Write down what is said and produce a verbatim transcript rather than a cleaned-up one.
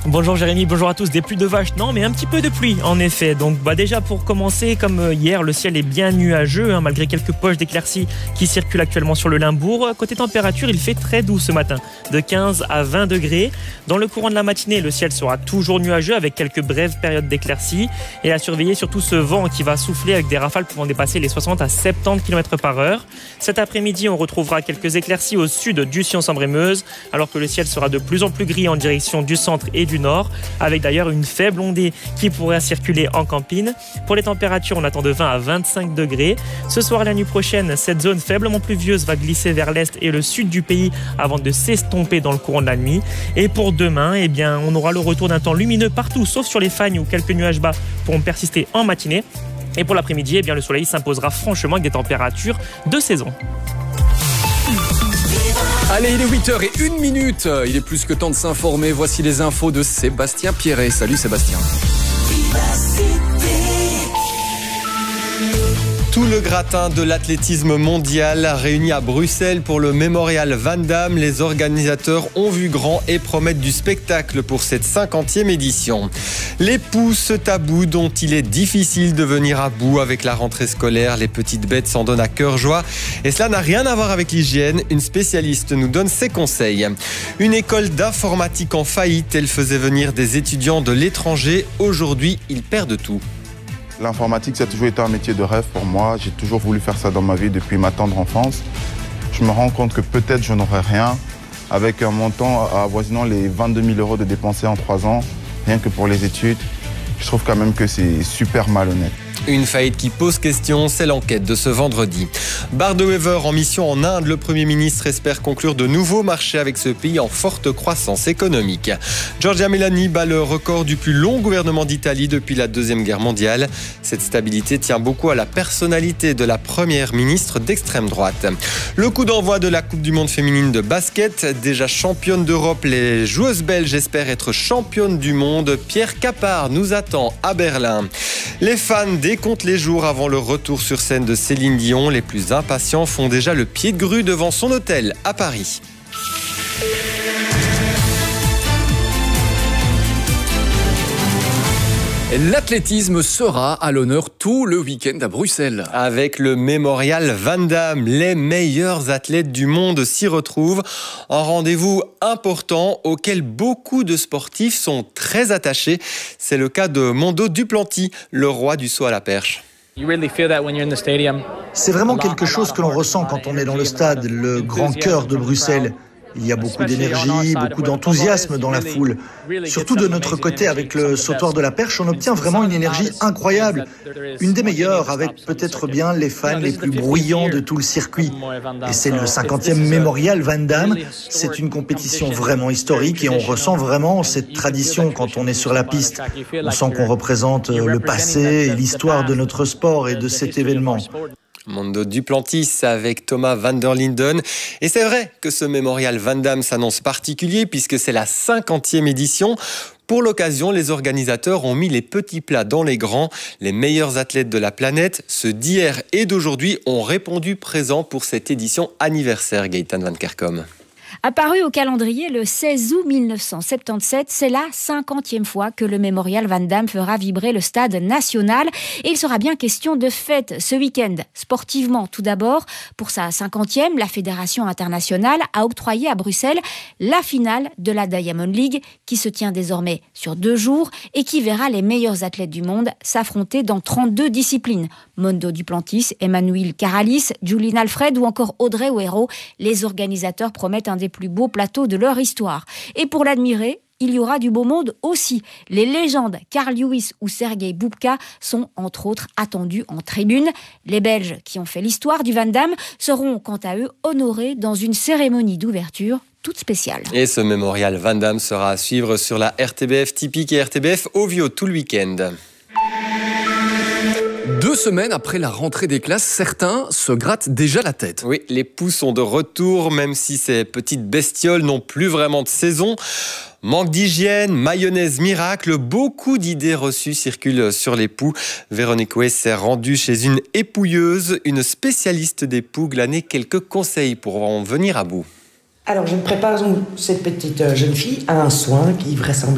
Bonjour Jérémy, bonjour à tous. Des pluies de vaches, non, mais un petit peu de pluie en effet. Donc bah déjà pour commencer, comme hier, le ciel est bien nuageux, hein, malgré quelques poches d'éclaircies qui circulent actuellement sur le Limbourg. Côté température, il fait très doux ce matin, de quinze à vingt degrés. Dans le courant de la matinée, le ciel sera toujours nuageux avec quelques brèves périodes d'éclaircies. Et à surveiller surtout ce vent qui va souffler avec des rafales pouvant dépasser les soixante à soixante-dix kilomètres par heure. Cet après-midi, on retrouvera quelques éclaircies au sud du Sion-Sambre-et-Meuse, alors que le ciel sera de plus en plus gris en direction du centre et du nord, avec d'ailleurs une faible ondée qui pourrait circuler en campine. Pour les températures, on attend de vingt à vingt-cinq degrés. Ce soir et la nuit prochaine, cette zone faiblement pluvieuse va glisser vers l'est et le sud du pays avant de s'estomper dans le courant de la nuit. Et pour demain, eh bien, on aura le retour d'un temps lumineux partout, sauf sur les Fagnes où quelques nuages bas pourront persister en matinée. Et pour l'après-midi, eh bien, le soleil s'imposera franchement avec des températures de saison. Allez, il est huit heures une minute. Il est plus que temps de s'informer. Voici les infos de Sébastien Pierret. Salut Sébastien. Tout le gratin de l'athlétisme mondial réuni à Bruxelles pour le Mémorial Van Damme. Les organisateurs ont vu grand et promettent du spectacle pour cette cinquantième édition. L'époux, ce tabou dont il est difficile de venir à bout avec la rentrée scolaire. Les petites bêtes s'en donnent à cœur joie. Et cela n'a rien à voir avec l'hygiène. Une spécialiste nous donne ses conseils. Une école d'informatique en faillite. Elle faisait venir des étudiants de l'étranger. Aujourd'hui, ils perdent tout. L'informatique, ça a toujours été un métier de rêve pour moi. J'ai toujours voulu faire ça dans ma vie depuis ma tendre enfance. Je me rends compte que peut-être je n'aurai rien avec un montant avoisinant les vingt-deux mille euros de dépensés en trois ans, rien que pour les études. Je trouve quand même que c'est super malhonnête. Une faillite qui pose question, c'est l'enquête de ce vendredi. Bard Wever en mission en Inde, le Premier ministre espère conclure de nouveaux marchés avec ce pays en forte croissance économique. Giorgia Meloni bat le record du plus long gouvernement d'Italie depuis la Deuxième Guerre mondiale. Cette stabilité tient beaucoup à la personnalité de la Première ministre d'extrême droite. Le coup d'envoi de la Coupe du Monde féminine de basket. Déjà championne d'Europe, les joueuses belges espèrent être championnes du monde. Pierre Capard nous attend à Berlin. Les fans décomptent les jours avant le retour sur scène de Céline Dion. Les plus impatients font déjà le pied de grue devant son hôtel à Paris. L'athlétisme sera à l'honneur tout le week-end à Bruxelles. Avec le Mémorial Van Damme, les meilleurs athlètes du monde s'y retrouvent. Un rendez-vous important auquel beaucoup de sportifs sont très attachés. C'est le cas de Mondo Duplantis, le roi du saut à la perche. C'est vraiment quelque chose que l'on ressent quand on est dans le stade, le grand cœur de Bruxelles. Il y a beaucoup d'énergie, beaucoup d'enthousiasme dans la foule. Surtout de notre côté, avec le sautoir de la perche, on obtient vraiment une énergie incroyable. Une des meilleures, avec peut-être bien les fans les plus bruyants de tout le circuit. Et c'est le cinquantième Mémorial Van Damme. C'est une compétition vraiment historique et on ressent vraiment cette tradition quand on est sur la piste. On sent qu'on représente le passé et l'histoire de notre sport et de cet événement. Mondo Duplantis avec Thomas van der Linden. Et c'est vrai que ce Mémorial Van Damme s'annonce particulier puisque c'est la cinquantième édition. Pour l'occasion, les organisateurs ont mis les petits plats dans les grands. Les meilleurs athlètes de la planète, ceux d'hier et d'aujourd'hui, ont répondu présents pour cette édition anniversaire, Gaëtan Van Kerkom. Apparu au calendrier le seize août mille neuf cent soixante-dix-sept, c'est la cinquantième fois que le Mémorial Van Damme fera vibrer le stade national. Et il sera bien question de fête ce week-end. Sportivement, tout d'abord, pour sa cinquantième, la Fédération internationale a octroyé à Bruxelles la finale de la Diamond League, qui se tient désormais sur deux jours et qui verra les meilleurs athlètes du monde s'affronter dans trente-deux disciplines. Mondo Duplantis, Emmanuel Caralis, Julien Alfred ou encore Audrey Huero, les organisateurs promettent un des plus beaux plateaux de leur histoire. Et pour l'admirer, il y aura du beau monde aussi. Les légendes Carl Lewis ou Sergei Bubka sont entre autres attendus en tribune. Les Belges qui ont fait l'histoire du Van Damme seront quant à eux honorés dans une cérémonie d'ouverture toute spéciale. Et ce Mémorial Van Damme sera à suivre sur la R T B F typique et R T B F Ovio tout le week-end. Deux semaines après la rentrée des classes, certains se grattent déjà la tête. Oui, les poux sont de retour, même si ces petites bestioles n'ont plus vraiment de saison. Manque d'hygiène, mayonnaise miracle, beaucoup d'idées reçues circulent sur les poux. Véronique Ouest s'est rendue chez une épouilleuse, une spécialiste des poux, glaner quelques conseils pour en venir à bout. Alors, je prépare donc cette petite jeune fille à un soin qui vraisemblablement